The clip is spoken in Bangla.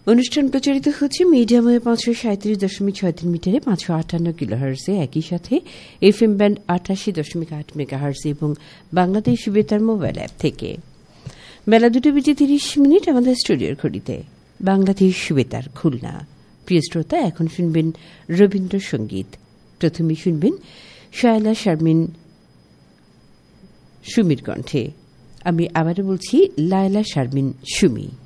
অনুষ্ঠান প্রচারিত হচ্ছে মিডিয়ামে 537.63 মিটারে 558 কিলোহার্টজে, একই সাথে এফএম ব্যান্ড 88.8 মেগাহার্টজ এবং বাংলাদেশ বেতার মোবাইল অ্যাপ থেকে। বেলা 2:30 আমাদের স্টুডিওর ঘড়িতে। বাংলাদেশ বেতার খুলনা। প্রিয় শ্রোতা, এখন শুনবেন রবীন্দ্রসঙ্গীত। প্রথমে শুনবেন শায়লা শারমিন সুমির কণ্ঠে। আমি আবারও বলছি, লায়লা শারমিন সুমি।